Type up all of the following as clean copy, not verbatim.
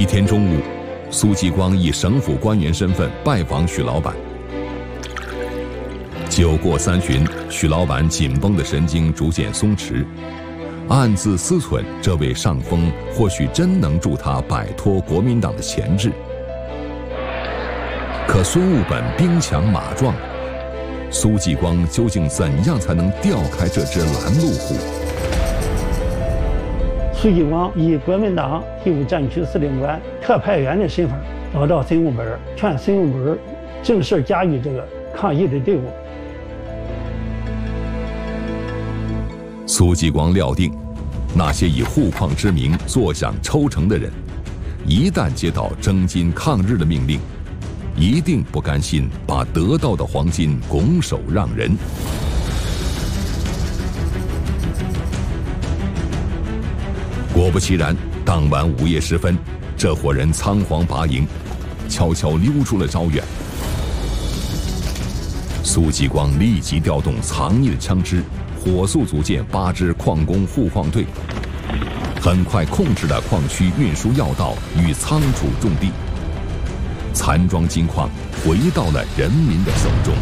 天中午，苏继光以省府官员身份拜访许老板。酒过三巡，许老板紧绷的神经逐渐松弛，暗自思忖这位上峰或许真能助他摆脱国民党的钳制。可孙悟本兵强马壮，苏继光究竟怎样才能调开这只拦路虎？ 苏继光以国民党第5战区司令官特派员的身份找到孙悟本，劝孙悟本正式加入这个抗议的队伍。 苏继光料定，那些以护矿之名坐享抽成的人，一旦接到征金抗日的命令，一定不甘心把得到的黄金拱手让人。果不其然，当晚午夜时分，这伙人仓皇拔营，悄悄溜出了招远。苏继光立即调动藏匿的枪支，火速组建8支矿工护矿队，很快控制了矿区运输要道与仓储重地，残庄金矿回到了人民的手中。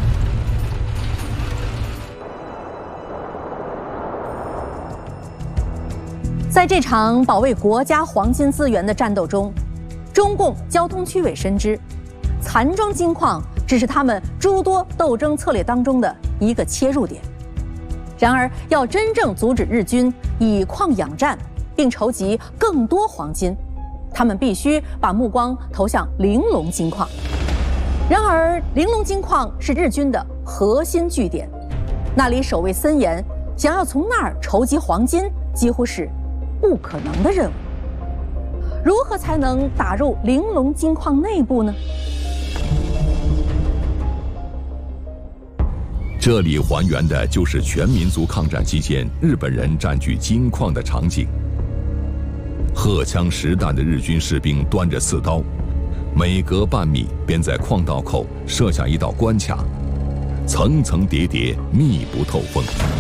在这场保卫国家黄金资源的战斗中，中共交通区委深知，残庄金矿只是他们诸多斗争策略当中的一个切入点。然而，要真正阻止日军以矿养战，并筹集更多黄金，他们必须把目光投向玲珑金矿。然而，玲珑金矿是日军的核心据点，那里守卫森严，想要从那儿筹集黄金，几乎是不可能的任务。如何才能打入玲珑金矿内部呢？ 这里还原的就是全民族抗战期间日本人占据金矿的场景。荷枪实弹的日军士兵端着刺刀，每隔半米便在矿道口设下一道关卡，层层叠叠，密不透风。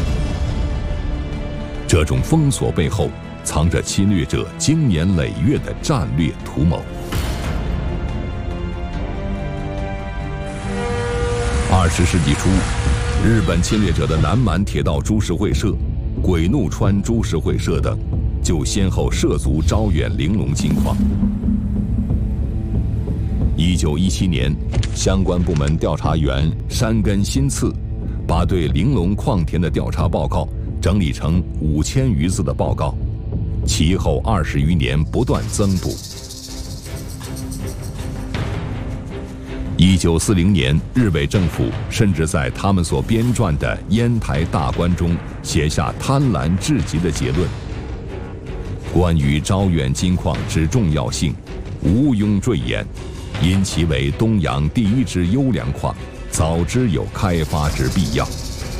这种封锁背后藏着侵略者经年累月的战略图谋。20世纪初，日本侵略者的南满铁道株式会社、鬼怒川株式会社等，就先后涉足招远玲珑金矿。1917年，相关部门调查员山根新次把对玲珑矿田的调查报告整理成5000余字的报告，其后20余年不断增补。1940年，日伪政府甚至在他们所编撰的《烟台大观》中写下贪婪至极的结论：关于招远金矿之重要性，毋庸赘言，因其为东洋第一之优良矿，早知有开发之必要。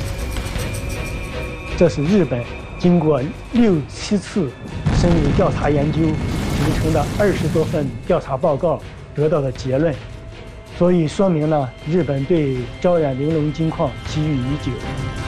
这是日本经过6、7次深入调查研究形成的20多份调查报告得到的结论，所以说明了日本对招远玲珑金矿觊觎已久。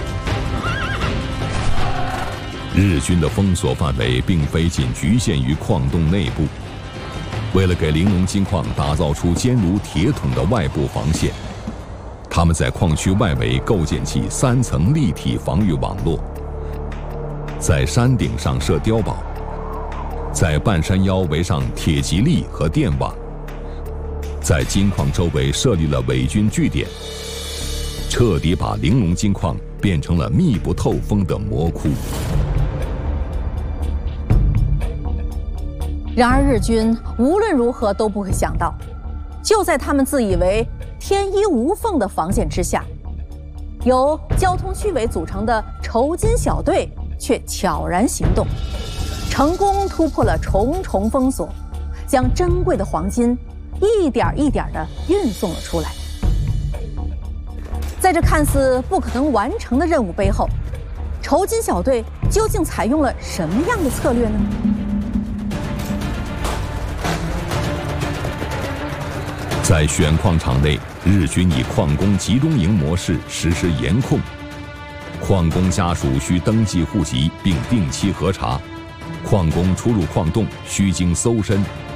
日军的封锁范围并非仅局限于矿洞内部，为了给玲珑金矿打造出坚如铁桶的外部防线，他们在矿区外围构建起3层立体防御网络，在山顶上设碉堡，在半山腰围上铁蒺藜和电网，在金矿周围设立了伪军据点，彻底把玲珑金矿变成了密不透风的魔窟。 然而，日军无论如何都不会想到，就在他们自以为天衣无缝的防线之下，由交通区委组成的筹金小队却悄然行动，成功突破了重重封锁，将珍贵的黄金一点一点地运送了出来。在这看似不可能完成的任务背后，筹金小队究竟采用了什么样的策略呢？ 在选矿场内，日军以矿工集中营模式实施严控，矿工家属需登记户籍并定期核查，矿工出入矿洞需经搜身、